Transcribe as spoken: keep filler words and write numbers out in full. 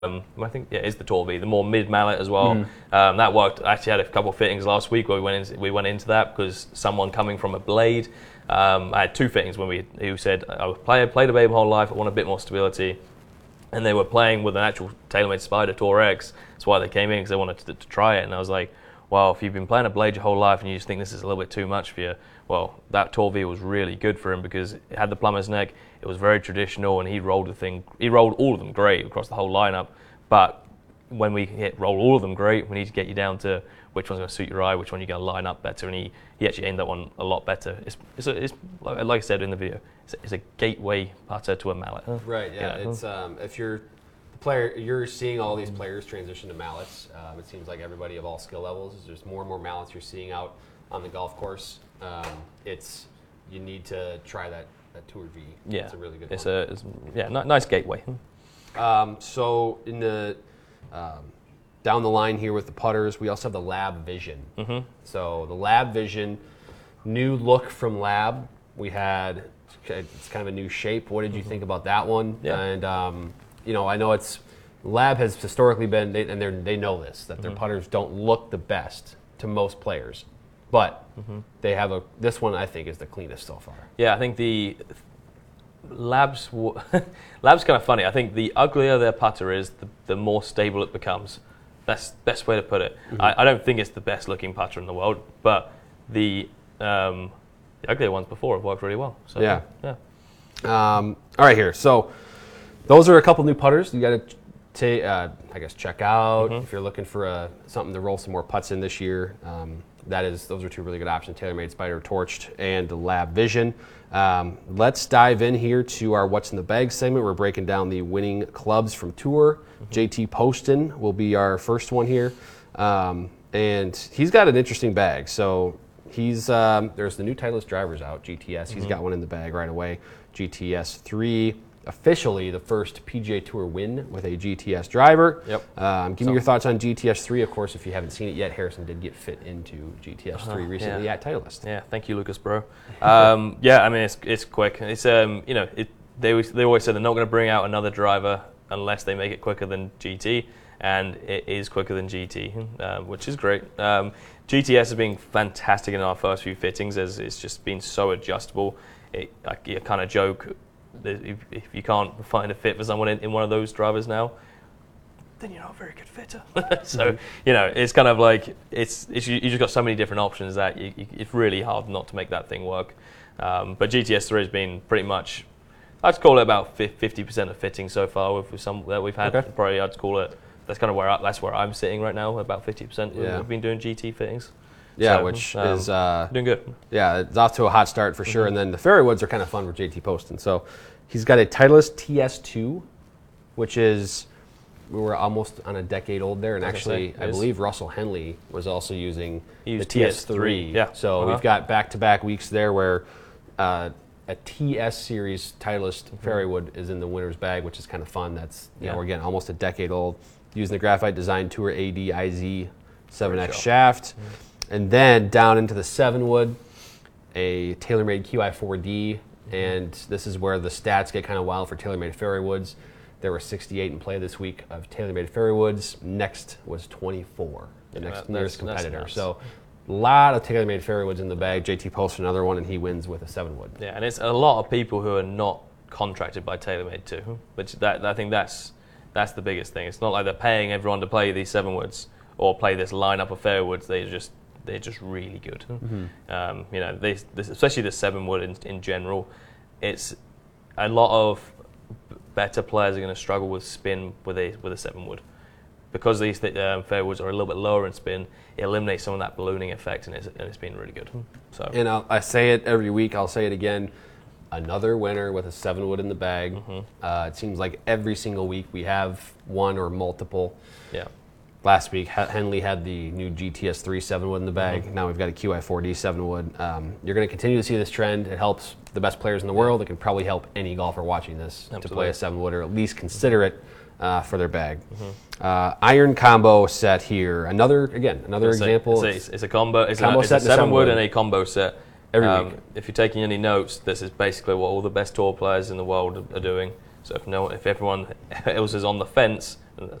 Um, I think yeah, it's the Tour V, the more mid mallet as well. Mm. Um, that worked. I actually had a couple of fittings last week where we went into, we went into that because someone coming from a blade. Um, I had two fittings when we who said I was play, played a Babe my whole life. I want a bit more stability, and they were playing with an actual TaylorMade Spider Tour X. That's why they came in because they wanted to, to try it. And I was like, well, if you've been playing a blade your whole life and you just think this is a little bit too much for you, well, that Tour V was really good for him because it had the plumber's neck. It was very traditional, and he rolled the thing. He rolled all of them great across the whole lineup. But when we hit roll all of them great, we need to get you down to which one's going to suit your eye, which one you're going to line up better. And he, he actually ended that one a lot better. It's, it's, a, it's like I said in the video, it's a, it's a gateway putter to a mallet. Right. Yeah. You know? It's um, if you're the player, you're seeing all these players transition to mallets. Um, it seems like everybody of all skill levels. There's more and more mallets you're seeing out on the golf course. Um, it's you need to try that. That Tour V. Yeah, it's a really good it's one. A, it's, yeah, nice gateway. Um, so in the um, down the line here with the putters, we also have the Lab Vision. Mm-hmm. So the Lab Vision, new look from Lab. We had it's kind of a new shape. What did you mm-hmm. think about that one? Yeah. And um, you know, I know it's Lab has historically been, they, and they they know this that mm-hmm. their putters don't look the best to most players. But mm-hmm. they have a. This one I think is the cleanest so far. Yeah, I think the Labs. Labs kind of funny. I think the uglier their putter is, the, the more stable it becomes. That's the best way to put it. Mm-hmm. I, I don't think it's the best looking putter in the world, but the um, the uglier ones before have worked really well. So, yeah, yeah. Um, all right, here. So those are a couple new putters you got to. Ta- uh, I guess check out mm-hmm. if you're looking for a, something to roll some more putts in this year. Um, that is, those are two really good options: TaylorMade Spider Torched and the Lab Vision. Um, let's dive in here to our What's in the Bag segment. We're breaking down the winning clubs from Tour. Mm-hmm. J T Poston will be our first one here, um, and he's got an interesting bag. So he's um, there's the new Titleist drivers out, G T S. Mm-hmm. He's got one in the bag right away. G T S three. Officially the first P G A Tour win with a G T S driver. Yep. Um, give so. me your thoughts on G T S three. Of course, if you haven't seen it yet, Harrison did get fit into G T S three uh, recently yeah. at Titleist. Yeah, thank you, Lucas, bro. Um, yeah, I mean it's it's quick. It's um you know it, they always, they always said they're not going to bring out another driver unless they make it quicker than G T, and it is quicker than G T, uh, which is great. Um, G T S has been fantastic in our first few fittings, as it's just been so adjustable. It, I, I kind of joke. If, if you can't find a fit for someone in, in one of those drivers now, then you're not a very good fitter. So, you know, it's kind of like, it's, it's you, you just got so many different options that you, you, it's really hard not to make that thing work. Um, but G T S three has been pretty much, I'd call it about fifty percent of fitting so far with, with some that we've had. Okay. Probably I'd call it, that's kind of where I, that's where I'm sitting right now, about fifty percent. Yeah. We've been doing G T fittings. Yeah, so, which um, is uh, doing good. Yeah, it's off to a hot start for sure. Mm-hmm. And then the fairway woods are kind of fun for J T Poston. So he's got a Titleist T S two, which is we were almost on a decade old there. And actually, I, I believe Russell Henley was also using the T S three. Yeah. So uh-huh. we've got back-to-back weeks there where uh, a T S series Titleist mm-hmm. fairway wood is in the winner's bag, which is kind of fun. That's you yeah. know again almost a decade old, using the Graphite Design Tour A D I Z seven X shaft. Mm-hmm. And then down into the seven wood, a TaylorMade Q I four D, mm-hmm. and this is where the stats get kind of wild for TaylorMade fairway woods. There were sixty-eight in play this week of TaylorMade fairway woods. Next was twenty-four, the yeah, next nearest competitor. So a lot of TaylorMade fairway woods in the bag. J T posted another one, and he wins with a seven wood. Yeah, and it's a lot of people who are not contracted by TaylorMade too, which that I think that's that's the biggest thing. It's not like they're paying everyone to play these seven woods or play this lineup of fairway woods. They just They're just really good. Mm-hmm. Um, you know, they, this, especially the seven wood in, in general. It's a lot of better players are going to struggle with spin with a with a seven wood because these um, fairway woods are a little bit lower in spin. It eliminates some of that ballooning effect, and it's, and it's been really good. So, and I'll, I say it every week. I'll say it again. Another winner with a seven wood in the bag. Mm-hmm. Uh, it seems like every single week we have one or multiple. Yeah. Last week, Henley had the new G T S three seven wood in the bag. Mm-hmm. Now we've got a Q I four D seven wood. Um, you're going to continue to see this trend. It helps the best players in the world. It can probably help any golfer watching this Absolutely. to play a seven wood or at least consider it uh, for their bag. Mm-hmm. Uh, iron combo set here. Another again, another it's example. A, it's, a, it's a combo. It's, combo a, it's set a seven wood and a combo set. Every um, week. If you're taking any notes, this is basically what all the best tour players in the world are doing. So if no, if everyone else is on the fence,